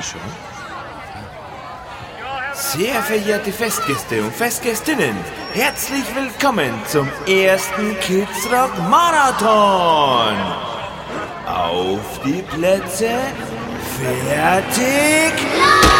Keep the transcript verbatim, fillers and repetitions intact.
schon. Sehr verehrte Festgäste und Festgästinnen, herzlich willkommen zum ersten Kidsrock Marathon. Auf die Plätze, fertig, los!